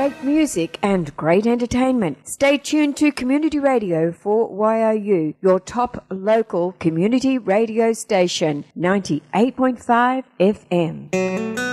great music and great entertainment. Stay tuned to Community Radio for YOU, your top local community radio station, 98.5 FM.